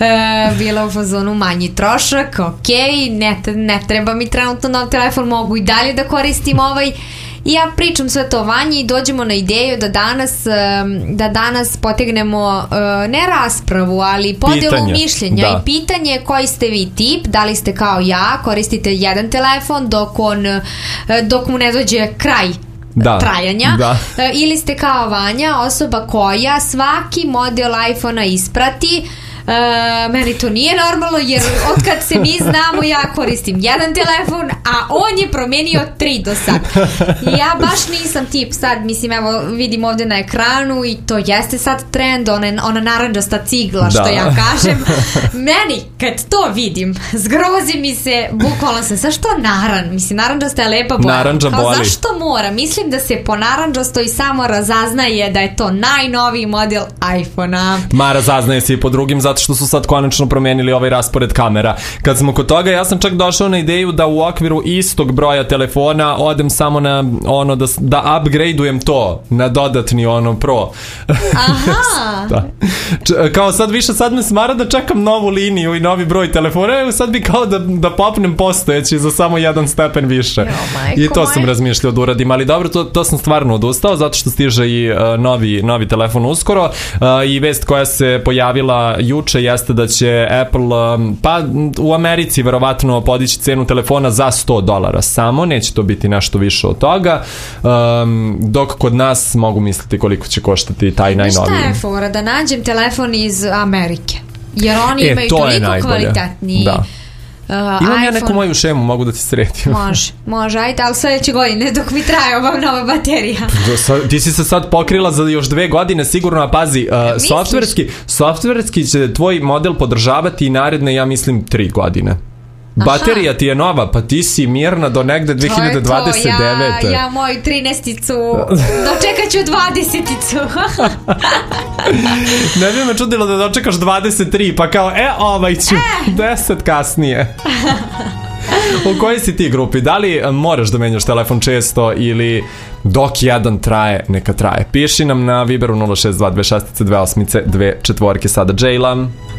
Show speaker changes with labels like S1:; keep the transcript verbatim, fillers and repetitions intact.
S1: e, bila u fazonu manji trošak, ok, ne, ne treba mi trenutno nov telefon, mogu i dalje da koristim ovaj. I ja pričam sve to Vanji i dođemo na ideju da danas da danas potegnemo ne raspravu, ali podelu mišljenja da. I pitanje koji ste vi tip, da li ste kao ja, koristite jedan telefon dok on dok mu ne dođe kraj da. Trajanja da. Ili ste kao Vanja, osoba koja svaki model iPhone-a isprati. Uh, meni to nije normalno, jer od kad se mi znamo ja koristim jedan telefon, a on je promenio tri do sad. I ja baš nisam tip sad, mislim, evo vidim ovdje na ekranu i to jeste sad trend, ona, ona naranđasta cigla što da. Ja kažem. Meni kad to vidim zgrozi mi se, bukvalno se, zašto naran? Mislim, naranđasta je lepa boja.
S2: Naranđa
S1: kao,
S2: boli.
S1: Zašto mora? Mislim da se po naranđastoj samo razaznaje da je to najnoviji model iPhone-a.
S2: Ma razaznaje se i po drugim, zato što su sad konačno promenili ovaj raspored kamera. Kad smo kod toga, ja sam čak došao na ideju da u okviru istog broja telefona odem samo na ono da, da upgradeujem to na dodatni ono Pro.
S1: Aha.
S2: Da. Č- kao sad više sad me smara da čekam novu liniju i novi broj telefona, evo sad bi kao da, da popnem postojeći za samo jedan stepen više.
S1: Jo,
S2: i to sam razmišljao da uradim, ali dobro, to, to sam stvarno odustao zato što stiže i uh, novi, novi telefon uskoro uh, i vest koja se pojavila juče jeste da će Apple um, pa u Americi verovatno podići cenu telefona za sto dolara samo, neće to biti nešto više od toga, um, dok kod nas mogu misliti koliko će koštati taj najnoviji.
S1: Šta je fora? Da nađem telefon iz Amerike, jer oni e, imaju toliko kvalitetniji.
S2: Da. Uh, Imam iPhone. Ja neku moju šemu, mogu da ti sredim.
S1: Može, može, ajde, ali sljedeće godine dok mi traje ova nova baterija.
S2: Ti si se sad pokrila za još dve godine sigurno, a pazi, uh, softverski, softverski će tvoj model podržavati i naredne, ja mislim, tri godine. Aha. Baterija ti je nova, pa ti si mirna do negde dve hiljade dvadeset devete.
S1: To je to, ja, ja moju trinesticu dočekat ću dvadeseticu.
S2: Ne bi me čudilo da dočekaš dvadeset tri, pa kao, e, ovaj ću eh. deset kasnije. U kojoj si ti grupi? Da li moraš da menjaš telefon često ili dok jedan traje, neka traje? Piši nam na Viberu nula šest dva dve šest dve osam dve četvorke sada. Jayla.